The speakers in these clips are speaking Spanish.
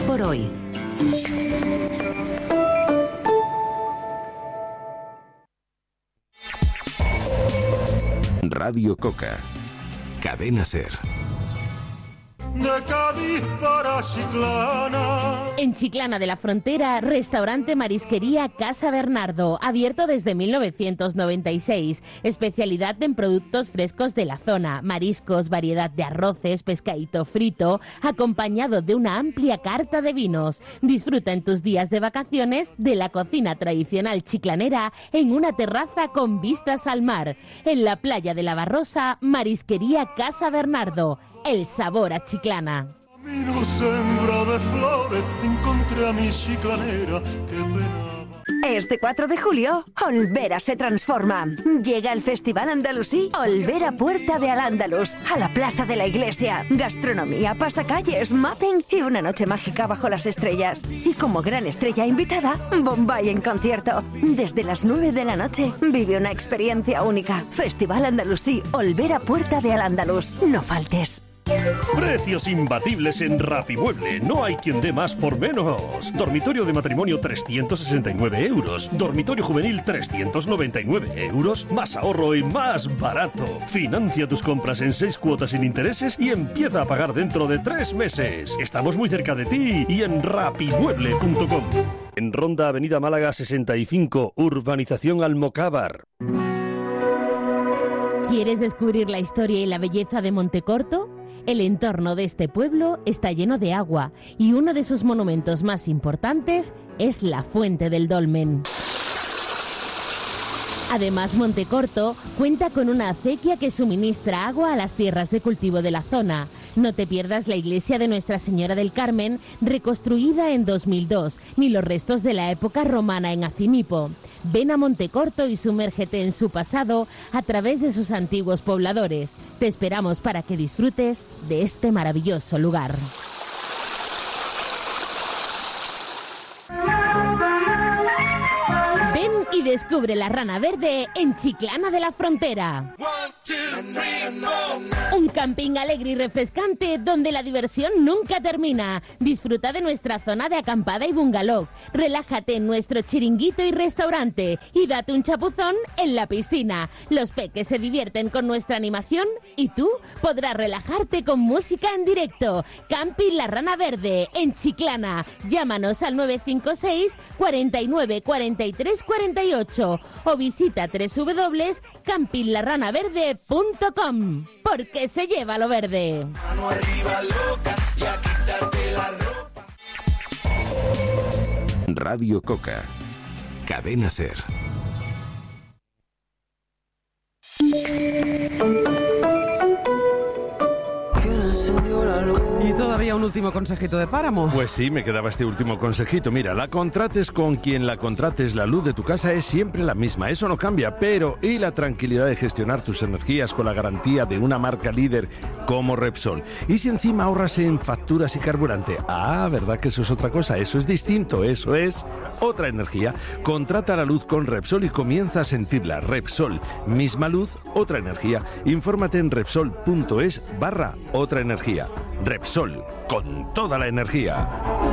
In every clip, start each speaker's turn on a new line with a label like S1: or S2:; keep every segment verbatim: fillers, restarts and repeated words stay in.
S1: por hoy.
S2: Radio Coca. Cadena SER.
S3: De Cádiz para Chiclana.
S4: En Chiclana de la Frontera, restaurante Marisquería Casa Bernardo, abierto desde mil novecientos noventa y seis. Especialidad en productos frescos de la zona, mariscos, variedad de arroces, pescadito frito, acompañado de una amplia carta de vinos. Disfruta en tus días de vacaciones de la cocina tradicional chiclanera en una terraza con vistas al mar. En la playa de la Barrosa, Marisquería Casa Bernardo. El sabor a Chiclana.
S3: Camino sembra de flores, encontré a mi chiclanera que penaba.
S5: Este cuatro de julio, Olvera se transforma. Llega el Festival Andalusí Olvera Puerta de Al-Ándalus a la Plaza de la Iglesia. Gastronomía, pasacalles, mapping y una noche mágica bajo las estrellas. Y como gran estrella invitada, Bombay en concierto. Desde las nueve de la noche, vive una experiencia única. Festival Andalusí Olvera Puerta de Al-Ándalus. No faltes.
S6: Precios imbatibles en Rapimueble. No hay quien dé más por menos. Dormitorio de matrimonio trescientos sesenta y nueve euros. Dormitorio juvenil trescientos noventa y nueve euros. Más ahorro y más barato. Financia tus compras en seis cuotas sin intereses y empieza a pagar dentro de tres meses. Estamos muy cerca de ti y en rapimueble punto com. En Ronda Avenida Málaga sesenta y cinco, Urbanización Almocávar.
S4: ¿Quieres descubrir la historia y la belleza de Montecorto? El entorno de este pueblo está lleno de agua y uno de sus monumentos más importantes es la Fuente del Dolmen. Además, Montecorto cuenta con una acequia que suministra agua a las tierras de cultivo de la zona. No te pierdas la iglesia de Nuestra Señora del Carmen, reconstruida en dos mil dos, ni los restos de la época romana en Acinipo. Ven a Montecorto y sumérgete en su pasado a través de sus antiguos pobladores. Te esperamos para que disfrutes de este maravilloso lugar. Ven y descubre la Rana Verde en Chiclana de la Frontera. Un camping alegre y refrescante donde la diversión nunca termina. Disfruta de nuestra zona de acampada y bungalow. Relájate en nuestro chiringuito y restaurante y date un chapuzón en la piscina. Los peques se divierten con nuestra animación y tú podrás relajarte con música en directo. Camping La Rana Verde en Chiclana. Llámanos al nueve cinco seis, cuatro nueve, cuatro tres, cuatro ocho o visita doble u doble u doble u punto camping la rana verde punto com, porque se lleva lo verde.
S3: Mano arriba, loca, y a quitarte la ropa.
S2: Radio Coca. Cadena SER.
S7: Y todavía un último consejito de Páramo.
S8: Pues sí, me quedaba este último consejito. Mira, la contrates con quien la contrates, la luz de tu casa es siempre la misma. Eso no cambia, pero y la tranquilidad de gestionar tus energías con la garantía de una marca líder como Repsol. Y si encima ahorras en facturas y carburante. Ah, ¿verdad que eso es otra cosa? Eso es distinto, eso es otra energía. Contrata la luz con Repsol y comienza a sentirla. Repsol, misma luz, otra energía. Infórmate en Repsol punto es barra otra energía. Repsol, con toda la energía.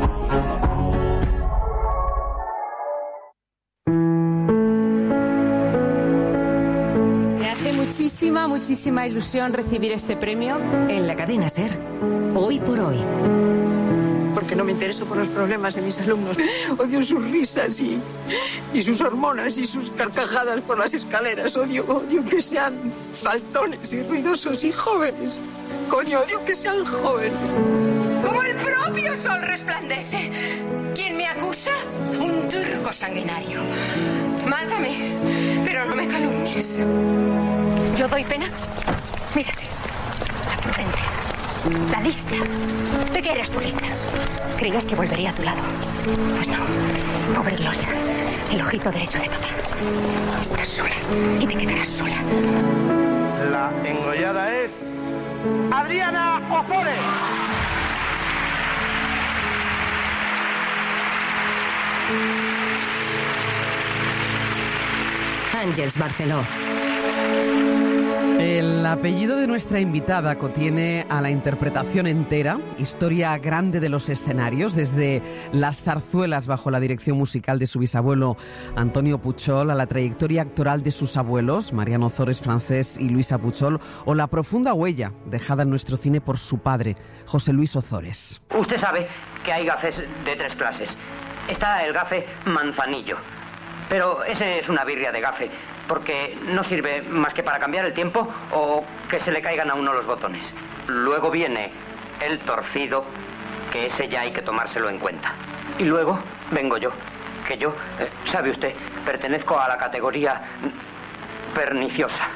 S9: Me hace muchísima, muchísima ilusión recibir este premio.
S1: En la cadena SER, hoy por hoy.
S10: Porque no me intereso por los problemas de mis alumnos. Odio sus risas y, y sus hormonas y sus carcajadas por las escaleras. Odio, odio que sean faltones y ruidosos y jóvenes. Coño, odio que sean jóvenes.
S11: Como el propio sol resplandece. ¿Quién me acusa? Un turco sanguinario. Mátame, pero no me calumnies.
S10: Yo doy pena.
S11: Mírate, la prudente, la lista. ¿De qué eres tú lista? ¿Creías que volvería a tu lado? Pues no, pobre Gloria, el ojito derecho de papá. Estás sola y te quedarás sola.
S3: La engollada es Adriana Ozores.
S1: Àngels Barceló.
S7: El El apellido de nuestra invitada contiene a la interpretación entera, historia grande de los escenarios, desde las zarzuelas bajo la dirección musical de su bisabuelo Antonio Puchol, a la trayectoria actoral de sus abuelos, Mariano Ozores Francés y Luisa Puchol, o la profunda huella dejada en nuestro cine por su padre, José Luis Ozores.
S12: Usted sabe que hay gafes de tres clases. Está el gafe manzanillo, pero ese es una birria de gafe, porque no sirve más que para cambiar el tiempo o que se le caigan a uno los botones. Luego viene el torcido, que ese ya hay que tomárselo en cuenta. Y luego vengo yo, que yo, eh, sabe usted, pertenezco a la categoría perniciosa.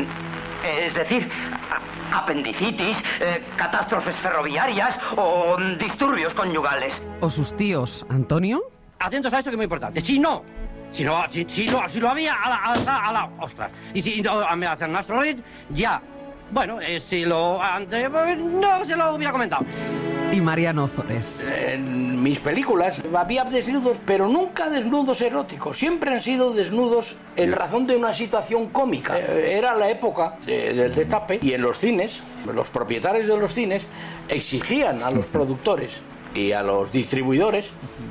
S12: Es decir, a- apendicitis, eh, catástrofes ferroviarias o mm, disturbios conyugales.
S7: ¿O sus tíos, Antonio?
S13: Atentos a esto que es muy importante. Si no, si no, si, si no, si lo había a la, a la, a la ostras. Y si no me hacen asteroid, ya. Bueno, eh, si lo antes, no se lo hubiera comentado.
S7: Y Mariano Ozores.
S14: En mis películas había desnudos, pero nunca desnudos eróticos. Siempre han sido desnudos en razón de una situación cómica. Eh, Era la época de- del destape y en los cines, los propietarios de los cines exigían a los productores y a los distribuidores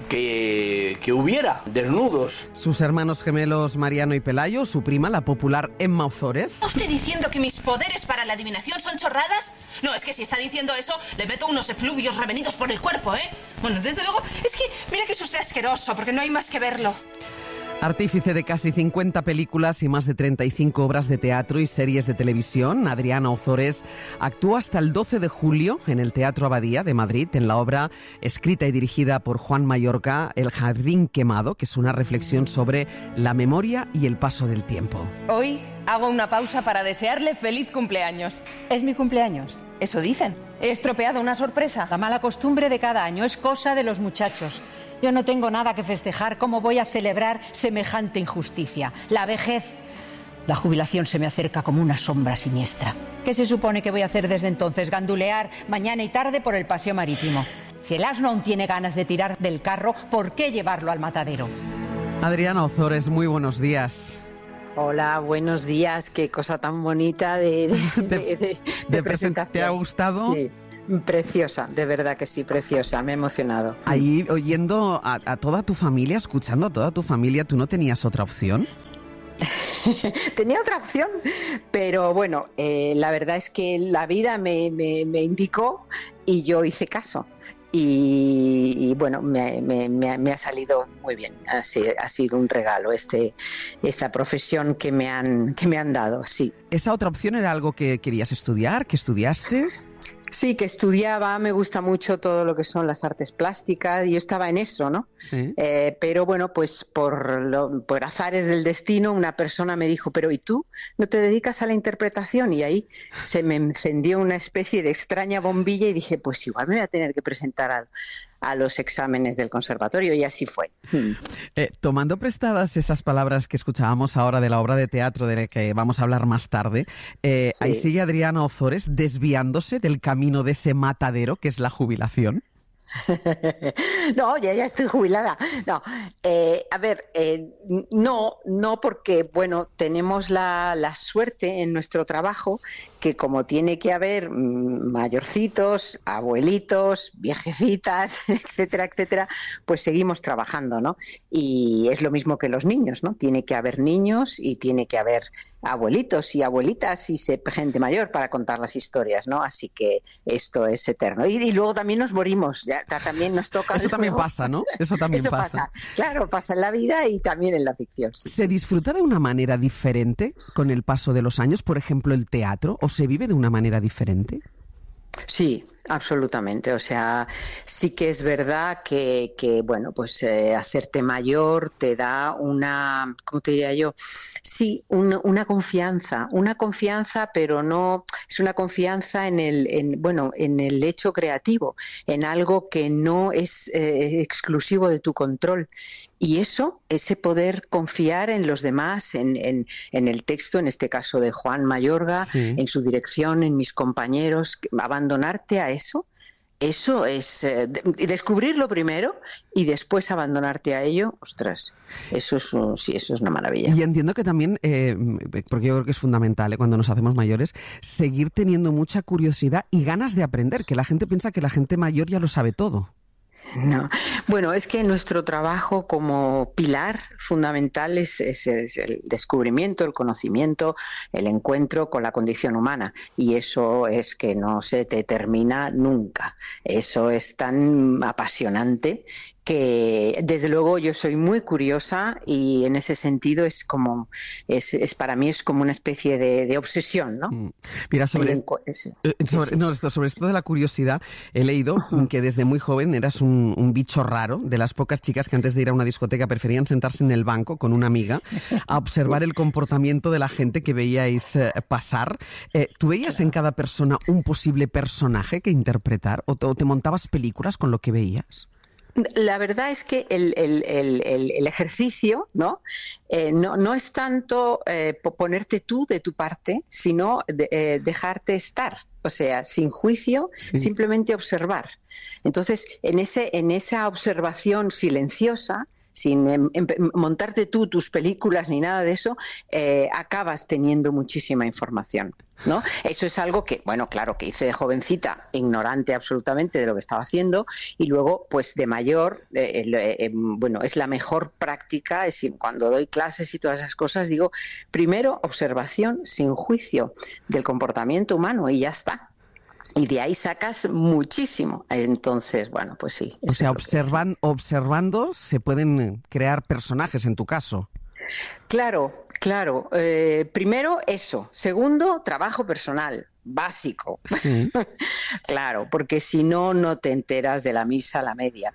S14: que, que hubiera desnudos.
S7: Sus hermanos gemelos Mariano y Pelayo, su prima, la popular Emma Ozores.
S15: ¿Está usted diciendo que mis poderes para la adivinación son chorradas? No, es que si está diciendo eso, le meto unos efluvios revenidos por el cuerpo, ¿eh? Bueno, desde luego, es que mira que es usted asqueroso, porque no hay más que verlo.
S7: Artífice de casi cincuenta películas y más de treinta y cinco obras de teatro y series de televisión, Adriana Ozores actuó hasta el doce de julio en el Teatro Abadía de Madrid en la obra escrita y dirigida por Juan Mayorga, El jardín quemado, que es una reflexión sobre la memoria y el paso del tiempo.
S16: Hoy hago una pausa para desearle feliz cumpleaños. ¿Es mi cumpleaños? Eso dicen. He estropeado una sorpresa.
S17: La mala costumbre de cada año es cosa de los muchachos. Yo no tengo nada que festejar. ¿Cómo voy a celebrar semejante injusticia? La vejez. La jubilación se me acerca como una sombra siniestra. ¿Qué se supone que voy a hacer desde entonces? Gandulear mañana y tarde por el paseo marítimo. Si el asno aún tiene ganas de tirar del carro, ¿por qué llevarlo al matadero?
S7: Adriana Ozores, muy buenos días.
S10: Hola, buenos días. Qué cosa tan bonita de, de, de, de- de
S7: ¿De
S10: presentación.
S7: ¿Te ha gustado?
S10: Sí, preciosa, de verdad que sí, preciosa. Me ha emocionado.
S7: Ahí oyendo a, a toda tu familia, escuchando a toda tu familia, ¿tú no tenías otra opción?
S10: Tenía otra opción, pero bueno, eh, la verdad es que la vida me, me, me indicó y yo hice caso. Y, y bueno, me, me, me ha- me ha salido muy bien. Ha, si- ha sido un regalo este, esta profesión que me han, que me han dado, sí.
S7: ¿Esa otra opción era algo que querías estudiar, que estudiaste?
S10: Sí, que estudiaba, me gusta mucho todo lo que son las artes plásticas y yo estaba en eso, ¿no?
S7: Sí.
S10: Eh, pero bueno, pues por, lo- por azares del destino una persona me dijo, pero ¿y tú no te dedicas a la interpretación? Y ahí se me encendió una especie de extraña bombilla y dije, pues igual me voy a tener que presentar a, a los exámenes del conservatorio y así fue.
S7: Eh, tomando prestadas esas palabras que escuchábamos ahora de la obra de teatro de la que vamos a hablar más tarde, eh,
S10: Sí.
S7: ahí sigue Adriana Ozores desviándose del camino de ese matadero que es la jubilación.
S10: No, ya, ya estoy jubilada. No, eh, a ver, eh, no, no porque, bueno, tenemos la, la suerte en nuestro trabajo que como tiene que haber mm, mayorcitos, abuelitos, viejecitas, etcétera, etcétera, pues seguimos trabajando, ¿no? Y es lo mismo que los niños, ¿no? Tiene que haber niños y tiene que haber abuelitos y abuelitas y se- gente mayor para contar las historias, ¿no? Así que esto es eterno. Y, y luego también nos morimos, ya ta- también nos toca.
S7: Eso también
S10: luego.
S7: pasa, ¿no? Eso también
S10: Eso
S7: pasa.
S10: Claro, pasa en la vida y también en la ficción. sí.
S7: ¿Se disfruta de una manera diferente con el paso de los años, por ejemplo, el teatro, o se vive de una manera diferente?
S10: Sí, absolutamente. O sea, sí que es verdad que, que bueno, pues eh, hacerte mayor te da una, ¿cómo te diría yo? Sí, un- una confianza, una confianza, pero no es una confianza en el, en, bueno, en el hecho creativo, en algo que no es eh, exclusivo de tu control. Y eso, ese poder confiar en los demás, en, en, en el texto, en este caso de Juan Mayorga,
S7: Sí.
S10: en su dirección, en mis compañeros, abandonarte a eso, Eso es eh, de- descubrirlo primero y después abandonarte a ello. Ostras, eso es un- sí, eso es una maravilla.
S7: Y entiendo que también, eh, porque yo creo que es fundamental ¿eh? cuando nos hacemos mayores, seguir teniendo mucha curiosidad y ganas de aprender, que la gente piensa que la gente mayor ya lo sabe todo.
S10: No. Bueno, es que nuestro trabajo como pilar fundamental es, es- es el descubrimiento, el conocimiento, el encuentro con la condición humana. Y eso es que no se te termina nunca. Eso es tan apasionante que, desde luego, yo soy muy curiosa y en ese sentido es como, es, es para mí es como una especie de, de obsesión, ¿no?
S7: Mira, sobre,
S10: El encu- es-
S7: eh, sobre, no, esto, sobre esto de la curiosidad, he leído que desde muy joven eras un, un bicho raro, de las pocas chicas que antes de ir a una discoteca preferían sentarse en el banco con una amiga a observar el comportamiento de la gente que veíais eh, pasar. Eh, ¿Tú veías en cada persona un posible personaje que interpretar o te, o te montabas películas con lo que veías?
S10: La verdad es que el, el- el- el- el ejercicio, ¿no? Eh, no, no es tanto eh, po- ponerte tú de tu parte, sino de- eh, dejarte estar, o sea, sin juicio, simplemente observar. Entonces, en ese, en esa observación silenciosa, sin em- em- montarte tú tus películas ni nada de eso, eh, acabas teniendo muchísima información, ¿no? Eso es algo que, bueno, claro, que hice de jovencita, ignorante absolutamente de lo que estaba haciendo, y luego, pues de mayor, eh, el- eh, eh, bueno, es la mejor práctica, es decir, cuando doy clases y todas esas cosas, digo, primero, observación sin juicio del comportamiento humano y ya está. Y de ahí sacas muchísimo. Entonces, bueno, pues sí.
S7: O sea, observan, observando se pueden crear personajes en tu caso.
S10: Claro, claro. Eh, primero, eso. Segundo, trabajo personal, básico.
S7: Sí.
S10: Claro, porque si no, no te enteras de la misa a la media.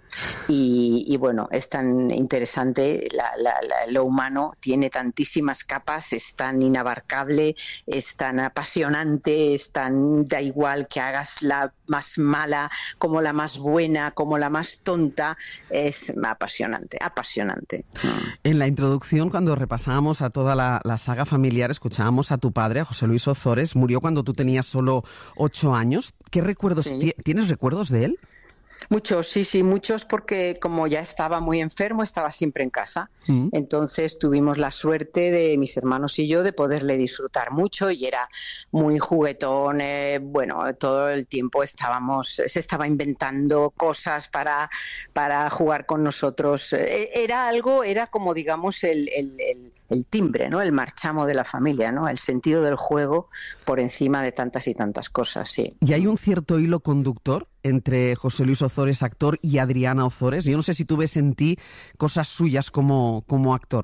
S10: Y, y bueno, es tan interesante, la- la- la- lo humano tiene tantísimas capas, es tan inabarcable, es tan apasionante, es tan, da igual que hagas la más mala como la más buena, como la más tonta, es apasionante, apasionante.
S7: En la introducción, cuando repasábamos a toda la, la saga familiar, escuchábamos a tu padre, a José Luis Ozores. Murió cuando tú tenías solo ocho años. ¿Qué recuerdos
S10: Sí.
S7: ti- tienes recuerdos de él?
S10: Muchos, sí, sí, muchos, porque como ya estaba muy enfermo, estaba siempre en casa.
S7: Mm.
S10: Entonces tuvimos la suerte de mis hermanos y yo de poderle disfrutar mucho y era muy juguetón. eh, bueno, todo el tiempo estábamos, se estaba inventando cosas para, para jugar con nosotros. Eh, Era algo, era como digamos el, el, el, el timbre, ¿no? El marchamo de la familia, ¿no? El sentido del juego por encima de tantas y tantas cosas, sí.
S7: ¿Y hay un cierto hilo conductor entre José Luis Ozores, actor, y Adriana Ozores? Yo no sé si tú ves en ti cosas suyas como, como actor.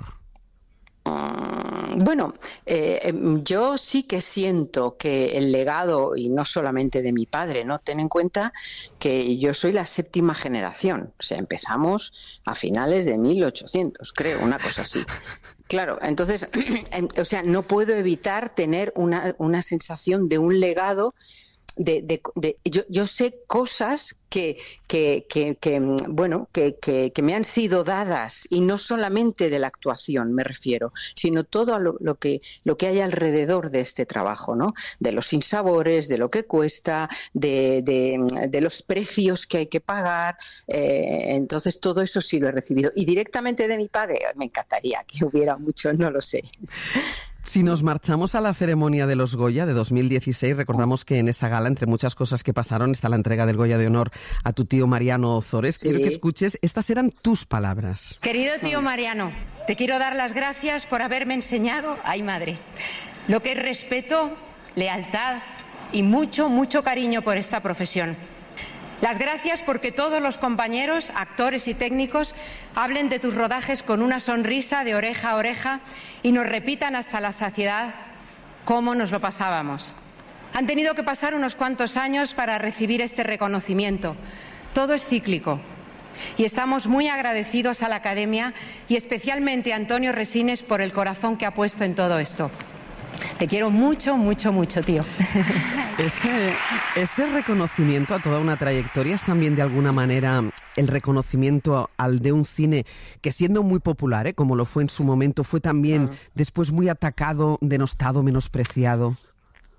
S10: Bueno, eh, em, yo sí que siento que el legado, y no solamente de mi padre, ¿no? Ten en cuenta que yo soy la séptima generación, o sea, empezamos a finales de mil ochocientos, creo, una cosa así. Claro, entonces, em, o sea, no puedo evitar tener una, una sensación de un legado. De, de, de- yo, yo sé cosas que, que, que, que, mm, bueno, que, que, que me han sido dadas, y no solamente de la actuación me refiero, sino todo lo, lo que lo que hay alrededor de este trabajo, ¿no? De los sinsabores, de lo que cuesta, de, de, mm, de los precios que hay que pagar. eh, entonces todo eso sí lo he recibido. Y directamente de mi padre, me encantaría que hubiera mucho, no lo sé.
S7: Si nos marchamos a la ceremonia de los Goya de dos mil dieciséis, recordamos que en esa gala, entre muchas cosas que pasaron, está la entrega del Goya de honor a tu tío Mariano Ozores.
S17: Sí.
S7: Quiero que escuches, estas eran tus palabras.
S17: Querido tío Mariano, te quiero dar las gracias por haberme enseñado, ay madre, lo que es respeto, lealtad y mucho, mucho cariño por esta profesión. Las gracias porque todos los compañeros, actores y técnicos hablen de tus rodajes con una sonrisa de oreja a oreja y nos repitan hasta la saciedad cómo nos lo pasábamos. Han tenido que pasar unos cuantos años para recibir este reconocimiento. Todo es cíclico. Y estamos muy agradecidos a la Academia y especialmente a Antonio Resines por el corazón que ha puesto en todo esto. Te quiero mucho, mucho, mucho, tío.
S7: Ese, ese reconocimiento a toda una trayectoria es también de alguna manera el reconocimiento al de un cine que, siendo muy popular, ¿eh? como lo fue en su momento, fue también después muy atacado, denostado, menospreciado.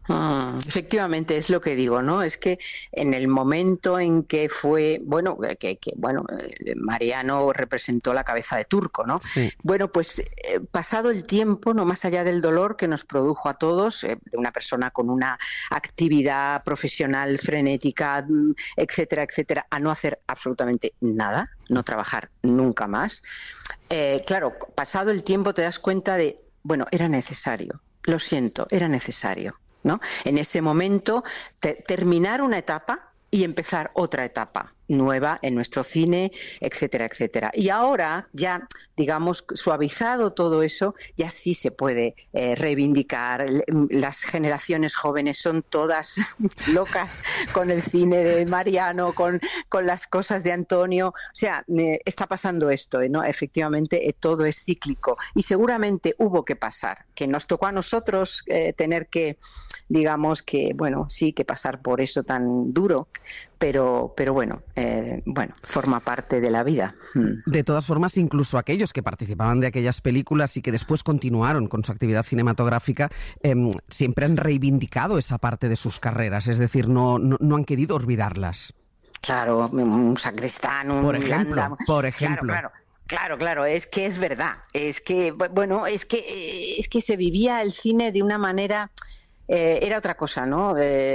S10: Mm, efectivamente, es lo que digo, ¿no? Es que en el momento en que fue, bueno, que, que bueno, Mariano representó la cabeza de Turco, ¿no? Sí. Bueno, pues eh, pasado el tiempo, no más allá del dolor que nos produjo a todos, eh, de una persona con una actividad profesional frenética, etcétera, etcétera, a no hacer absolutamente nada, no trabajar nunca más. Eh, claro, pasado el tiempo te das cuenta de, bueno, era necesario, lo siento, era necesario. ¿No? En ese momento, te, terminar una etapa y empezar otra etapa nueva en nuestro cine, etcétera, etcétera. Y ahora, ya, digamos, suavizado todo eso, ya sí se puede eh, reivindicar. Las generaciones jóvenes son todas locas con el cine de Mariano, con, con las cosas de Antonio. O sea, eh, está pasando esto, ¿no? Efectivamente, eh, todo es cíclico. Y seguramente hubo que pasar, que nos tocó a nosotros eh, tener que, digamos, que, bueno, sí, que pasar por eso tan duro, pero, pero bueno, eh, bueno, forma parte de la vida.
S7: De todas formas, incluso aquellos que participaban de aquellas películas y que después continuaron con su actividad cinematográfica, eh, siempre han reivindicado esa parte de sus carreras, es decir, no, no, no han querido olvidarlas.
S10: Claro, un Sacristán, un
S7: por ejemplo,
S10: Landa,
S7: por ejemplo.
S10: Claro, claro. Claro, claro, es que es verdad, es que, bueno, es que, es que se vivía el cine de una manera... Eh, era otra cosa, ¿no?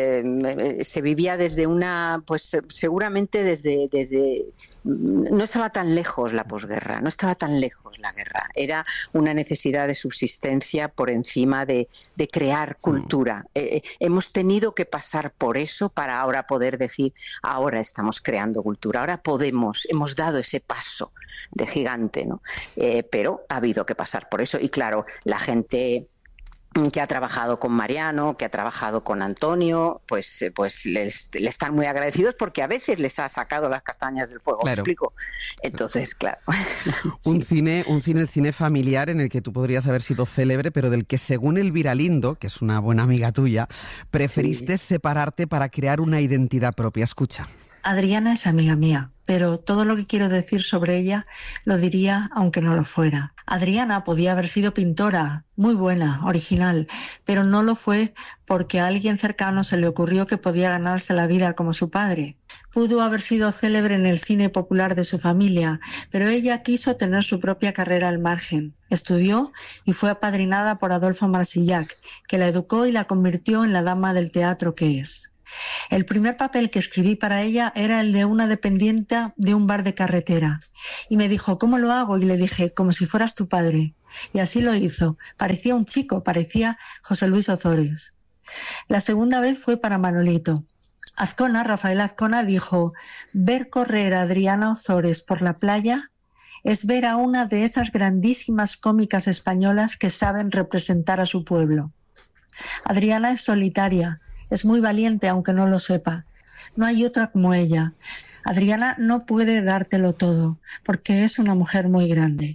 S10: Eh, se vivía desde una, pues seguramente desde, desde, no estaba tan lejos la posguerra, no estaba tan lejos la guerra. Era una necesidad de subsistencia por encima de, de crear cultura. Eh, hemos tenido que pasar por eso para ahora poder decir, ahora estamos creando cultura, ahora podemos, hemos dado ese paso de gigante, ¿no? Eh, pero ha habido que pasar por eso y claro, la gente que ha trabajado con Mariano, que ha trabajado con Antonio, pues, pues les, les están muy agradecidos porque a veces les ha sacado las castañas del fuego,
S7: claro.
S10: ¿Me explico? Entonces, claro.
S7: Un
S10: sí.
S7: cine, un cine, el cine familiar en el que tú podrías haber sido célebre, pero del que según Elvira Lindo, que es una buena amiga tuya, preferiste sí. separarte para crear una identidad propia. Escucha.
S18: Adriana es amiga mía, pero todo lo que quiero decir sobre ella lo diría aunque no lo fuera. Adriana podía haber sido pintora, muy buena, original, pero no lo fue porque a alguien cercano se le ocurrió que podía ganarse la vida como su padre. Pudo haber sido célebre en el cine popular de su familia, pero ella quiso tener su propia carrera al margen. Estudió y fue apadrinada por Adolfo Marsillac, que la educó y la convirtió en la dama del teatro que es. El primer papel que escribí para ella era el de una dependiente de un bar de carretera. Y me dijo, ¿cómo lo hago? Y le dije, como si fueras tu padre. Y así lo hizo. Parecía un chico, parecía José Luis Ozores. La segunda vez fue para Manolito. Azcona, Rafael Azcona, dijo, ver correr a Adriana Ozores por la playa es ver a una de esas grandísimas cómicas españolas que saben representar a su pueblo. Adriana es solitaria. Es muy valiente, aunque no lo sepa. No hay otra como ella. Adriana no puede dártelo todo, porque es una mujer muy grande.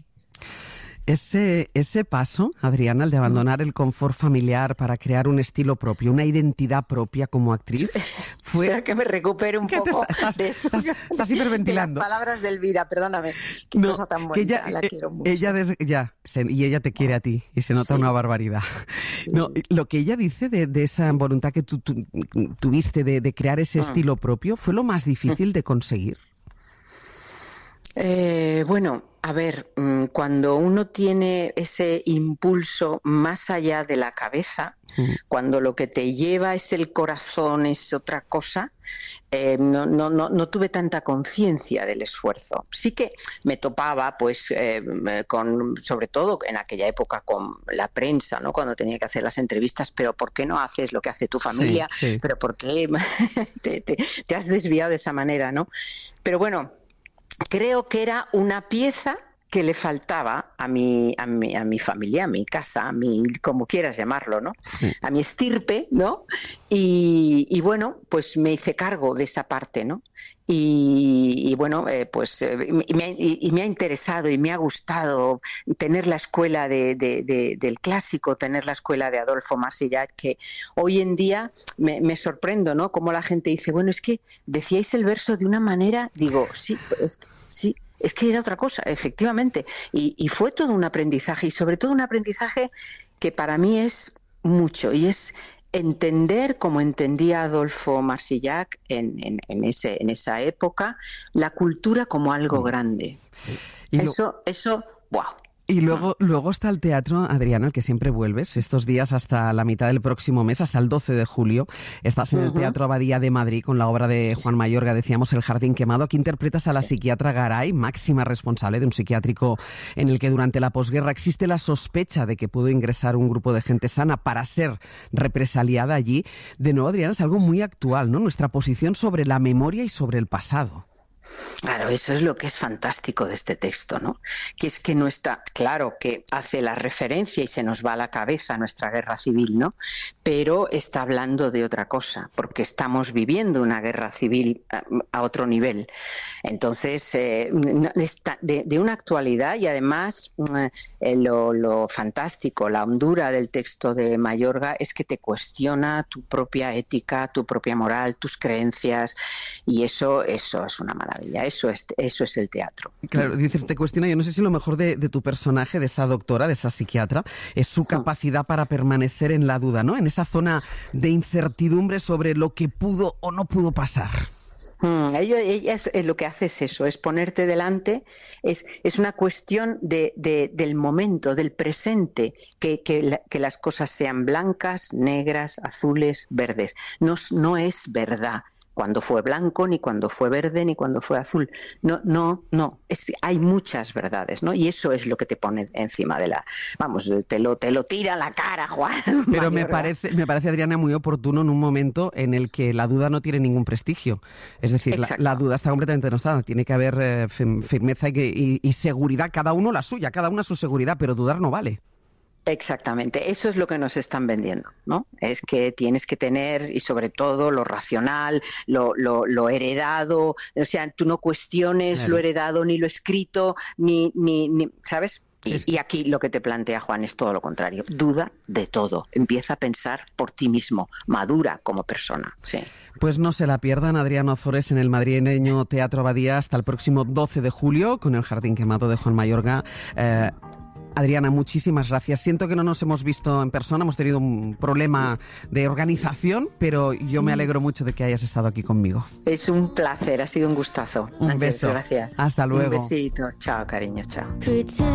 S7: Ese, ese paso, Adriana, el de abandonar el confort familiar para crear un estilo propio, una identidad propia como actriz, fue...
S10: Espera que me recupere un poco
S7: te estás,
S10: de,
S7: estás, estás hiperventilando.
S10: De las palabras de Elvira, perdóname. Qué
S7: no,
S10: cosa tan bonita,
S7: ella,
S10: la quiero mucho.
S7: Ella des, ya, se, y ella te quiere a ti, y se nota sí. una barbaridad. Sí. No, lo que ella dice de, de esa sí. voluntad que tú, tú tuviste de, de crear ese mm. estilo propio, ¿fue lo más difícil mm. de conseguir?
S10: Eh, bueno, a ver, cuando uno tiene ese impulso más allá de la cabeza, mm. cuando lo que te lleva es el corazón, es otra cosa, eh, no, no, no, no tuve tanta conciencia del esfuerzo. Sí que me topaba, pues, eh, con, sobre todo en aquella época con la prensa, ¿no? Cuando tenía que hacer las entrevistas, pero ¿por qué no haces lo que hace tu familia? Sí, sí. ¿Pero por qué te, te, te has desviado de esa manera, no? Pero bueno, creo que era una pieza que le faltaba a mi, a mi, a mi familia, a mi casa, a mi, como quieras llamarlo, ¿no? Sí. A mi estirpe, ¿no? Y, y bueno, pues me hice cargo de esa parte, ¿no? Y, y bueno, eh, pues eh, y, me, y, y me ha interesado y me ha gustado tener la escuela de, de, de, del clásico, tener la escuela de Adolfo Marsillac, que hoy en día me, me sorprendo, ¿no? Como la gente dice, bueno, es que decíais el verso de una manera, digo, sí, es, sí, es que era otra cosa, efectivamente. Y, y fue todo un aprendizaje, y sobre todo un aprendizaje que para mí es mucho, y es
S19: entender, como entendía Adolfo Marsillac en, en, en, ese, en esa época, la cultura como algo grande.
S7: Y lo...
S19: Eso, eso, wow.
S7: Y luego, luego está el teatro, Adriana, al que siempre vuelves. Estos días hasta la mitad del próximo mes, hasta el doce de julio, estás en el Teatro Abadía de Madrid con la obra de Juan Mayorga, decíamos, El jardín quemado. Aquí interpretas a la psiquiatra Garay, máxima responsable de un psiquiátrico en el que durante la posguerra existe la sospecha de que pudo ingresar un grupo de gente sana para ser represaliada allí. De nuevo, Adriana, es algo muy actual, ¿no? Nuestra posición sobre la memoria y sobre el pasado.
S19: Claro, eso es lo que es fantástico de este texto, ¿no? Que es que no está, claro, que hace la referencia y se nos va a la cabeza nuestra guerra civil, ¿no? Pero está hablando de otra cosa, porque estamos viviendo una guerra civil a, a otro nivel. Entonces, eh, está de, de una actualidad y además eh, lo, lo fantástico, la hondura del texto de Mayorga es que te cuestiona tu propia ética, tu propia moral, tus creencias, y eso, eso es una maravilla. Eso es, eso es el teatro.
S7: Claro, dices, te cuestiona, yo no sé si lo mejor de, de tu personaje, de esa doctora, de esa psiquiatra, es su capacidad para permanecer en la duda, ¿no? En esa zona de incertidumbre sobre lo que pudo o no pudo pasar.
S19: Mm, ella, ella es, es lo que hace es eso, es ponerte delante, es, es una cuestión de, de, del momento, del presente, que, que, la, que las cosas sean blancas, negras, azules, verdes. No, no es verdad cuando fue blanco, ni cuando fue verde, ni cuando fue azul. No, no, no. Es, hay muchas verdades, ¿no? Y eso es lo que te pone encima de la... Vamos, te lo, te lo tira a la cara, Juan.
S7: Pero me parece, me parece, Adriana, muy oportuno en un momento en el que la duda no tiene ningún prestigio. Es decir, la, la duda está completamente denostada. Tiene que haber eh, firmeza y, y, y seguridad, cada uno la suya, cada uno su seguridad, pero dudar no vale.
S19: Exactamente, eso es lo que nos están vendiendo, ¿no? Es que tienes que tener, y sobre todo lo racional, lo, lo, lo heredado, o sea, tú no cuestiones claro. lo heredado, ni lo escrito, ni, ni, ni ¿sabes? Y, y aquí lo que te plantea Juan es todo lo contrario, duda de todo, empieza a pensar por ti mismo, madura como persona, sí.
S7: Pues no se la pierdan, Adriana Ozores en el madrileño Teatro Abadía hasta el próximo doce de julio con El jardín quemado de Juan Mayorga. Eh, Adriana, muchísimas gracias. Siento que no nos hemos visto en persona, hemos tenido un problema de organización, pero yo me alegro mucho de que hayas estado aquí conmigo.
S19: Es un placer, ha sido un gustazo.
S7: Un
S19: Ángeles,
S7: beso.
S19: Gracias.
S7: Hasta luego.
S19: Un besito. Chao, cariño, chao.